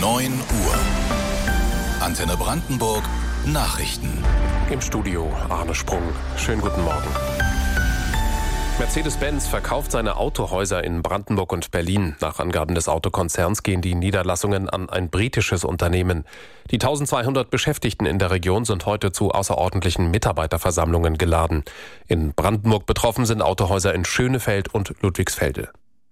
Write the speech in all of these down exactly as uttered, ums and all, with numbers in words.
neun Uhr. Antenne Brandenburg Nachrichten. Im Studio Arne Sprung. Schönen guten Morgen. Mercedes-Benz verkauft seine Autohäuser in Brandenburg und Berlin. Nach Angaben des Autokonzerns gehen die Niederlassungen an ein britisches Unternehmen. Die eintausendzweihundert Beschäftigten in der Region sind heute zu außerordentlichen Mitarbeiterversammlungen geladen. In Brandenburg betroffen sind Autohäuser in Schönefeld und Ludwigsfelde.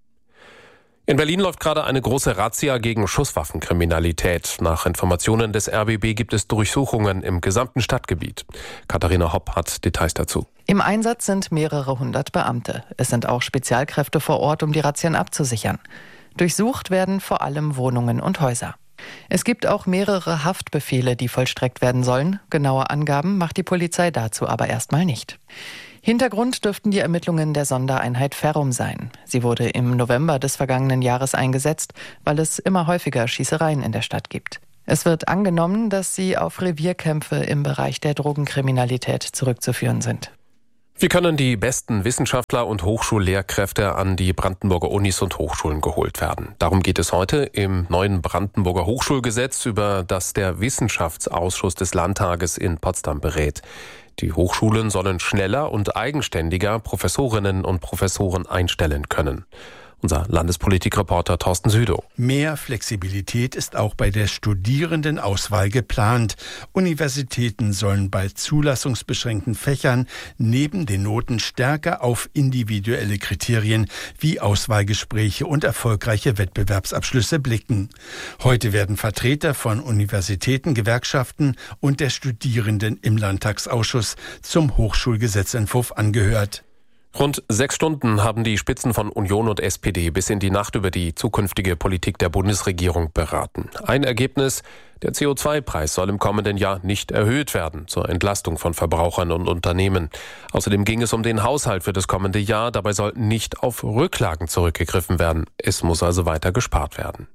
In Berlin läuft gerade eine große Razzia gegen Schusswaffenkriminalität. Nach Informationen des R B B gibt es Durchsuchungen im gesamten Stadtgebiet. Katharina Hopp hat Details dazu. Im Einsatz sind mehrere hundert Beamte. Es sind auch Spezialkräfte vor Ort, um die Razzien abzusichern. Durchsucht werden vor allem Wohnungen und Häuser. Es gibt auch mehrere Haftbefehle, die vollstreckt werden sollen. Genaue Angaben macht die Polizei dazu aber erstmal nicht. Hintergrund dürften die Ermittlungen der Sondereinheit Ferrum sein. Sie wurde im November des vergangenen Jahres eingesetzt, weil es immer häufiger Schießereien in der Stadt gibt. Es wird angenommen, dass sie auf Revierkämpfe im Bereich der Drogenkriminalität zurückzuführen sind. Wie können die besten Wissenschaftler und Hochschullehrkräfte an die Brandenburger Unis und Hochschulen geholt werden? Darum geht es heute im neuen Brandenburger Hochschulgesetz, über das der Wissenschaftsausschuss des Landtages in Potsdam berät. Die Hochschulen sollen schneller und eigenständiger Professorinnen und Professoren einstellen können. Unser Landespolitikreporter Thorsten Südow. Mehr Flexibilität ist auch bei der Studierendenauswahl geplant. Universitäten sollen bei zulassungsbeschränkten Fächern neben den Noten stärker auf individuelle Kriterien wie Auswahlgespräche und erfolgreiche Wettbewerbsabschlüsse blicken. Heute werden Vertreter von Universitäten, Gewerkschaften und der Studierenden im Landtagsausschuss zum Hochschulgesetzentwurf angehört. Rund sechs Stunden haben die Spitzen von Union und S P D bis in die Nacht über die zukünftige Politik der Bundesregierung beraten. Ein Ergebnis: Der C O zwei Preis soll im kommenden Jahr nicht erhöht werden, zur Entlastung von Verbrauchern und Unternehmen. Außerdem ging es um den Haushalt für das kommende Jahr. Dabei soll nicht auf Rücklagen zurückgegriffen werden. Es muss also weiter gespart werden.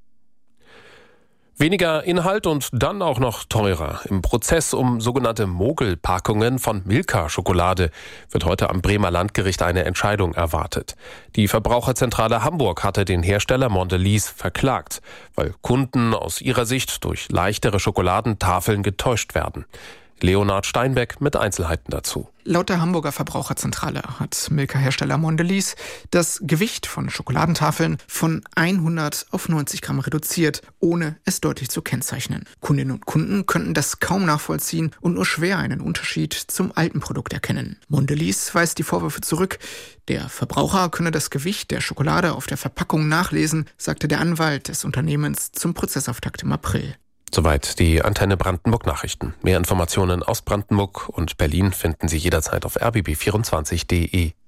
Weniger Inhalt und dann auch noch teurer. Im Prozess um sogenannte Mogelpackungen von Milka-Schokolade wird heute am Bremer Landgericht eine Entscheidung erwartet. Die Verbraucherzentrale Hamburg hatte den Hersteller Mondelez verklagt, weil Kunden aus ihrer Sicht durch leichtere Schokoladentafeln getäuscht werden. Leonhard Steinbeck mit Einzelheiten dazu. Laut der Hamburger Verbraucherzentrale hat Milka-Hersteller Mondelez das Gewicht von Schokoladentafeln von hundert auf neunzig Gramm reduziert, ohne es deutlich zu kennzeichnen. Kundinnen und Kunden könnten das kaum nachvollziehen und nur schwer einen Unterschied zum alten Produkt erkennen. Mondelez weist die Vorwürfe zurück. Der Verbraucher könne das Gewicht der Schokolade auf der Verpackung nachlesen, sagte der Anwalt des Unternehmens zum Prozessauftakt im April. Soweit die Antenne Brandenburg Nachrichten. Mehr Informationen aus Brandenburg und Berlin finden Sie jederzeit auf r b b vierundzwanzig punkt d e.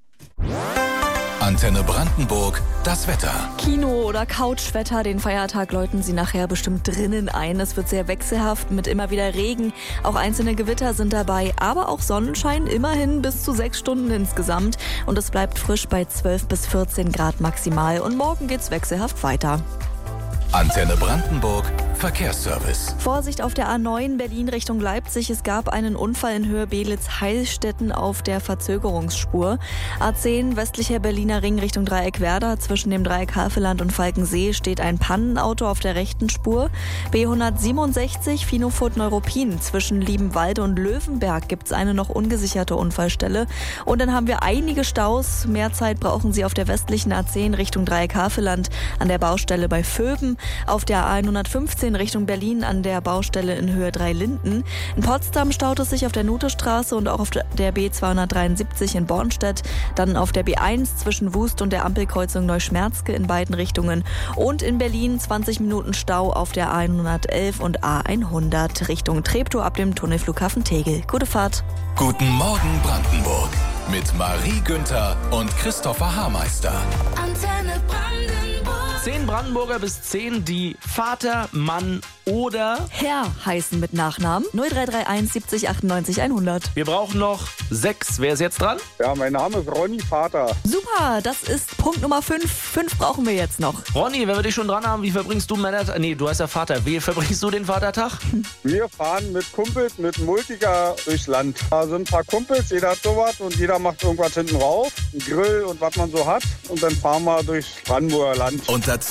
Antenne Brandenburg, das Wetter. Kino- oder Couchwetter, den Feiertag läuten Sie nachher bestimmt drinnen ein. Es wird sehr wechselhaft mit immer wieder Regen. Auch einzelne Gewitter sind dabei, aber auch Sonnenschein, immerhin bis zu sechs Stunden insgesamt. Und es bleibt frisch bei zwölf bis vierzehn Grad maximal. Und morgen geht's wechselhaft weiter. Antenne Brandenburg, Verkehrsservice. Vorsicht auf der A neun Berlin Richtung Leipzig. Es gab einen Unfall in Höhe Beelitz-Heilstätten auf der Verzögerungsspur. A zehn westlicher Berliner Ring Richtung Dreieck-Werder. Zwischen dem Dreieck Havelland und Falkensee steht ein Pannenauto auf der rechten Spur. B hundertsiebenundsechzig Finofurt-Neuruppin. Zwischen Liebenwalde und Löwenberg gibt es eine noch ungesicherte Unfallstelle. Und dann haben wir einige Staus. Mehr Zeit brauchen Sie auf der westlichen A zehn Richtung Dreieck Havelland an der Baustelle bei Vöben. Auf der A hundertfünfzehn Richtung Berlin an der Baustelle in Höhe drei Linden. In Potsdam staut es sich auf der Nutestraße und auch auf der B zweihundertdreiundsiebzig in Bornstedt. Dann auf der B eins zwischen Wust und der Ampelkreuzung Neuschmerzke in beiden Richtungen. Und in Berlin zwanzig Minuten Stau auf der A hundertelf und A hundert Richtung Treptow ab dem Tunnelflughafen Tegel. Gute Fahrt. Guten Morgen Brandenburg mit Marie Günther und Christopher Haarmeister. Antenne Brandenburg. Zehn Brandenburger bis zehn, die Vater, Mann oder Herr heißen mit Nachnamen. null drei drei eins siebzig achtundneunzig hundert. wir brauchen noch sechs. Wer ist jetzt dran? Ja, mein Name ist Ronny Vater. Super, das ist Punkt Nummer fünf. Fünf brauchen wir jetzt noch. Ronny, wenn wir dich schon dran haben, wie verbringst du Männertag? Nee, du heißt ja Vater. Wie verbringst du den Vatertag? Wir fahren mit Kumpels, mit Multiga durchs Land. Da sind ein paar Kumpels, jeder hat sowas und jeder macht irgendwas hinten rauf. Ein Grill und was man so hat. Und dann fahren wir durchs Brandenburger Land. Und dazu